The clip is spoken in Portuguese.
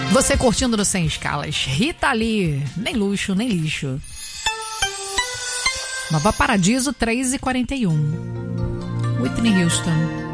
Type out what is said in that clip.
Você curtindo no Sem Escalas. Rita Lee, nem luxo, nem lixo. Nova Paradiso, 3h41. Whitney Houston.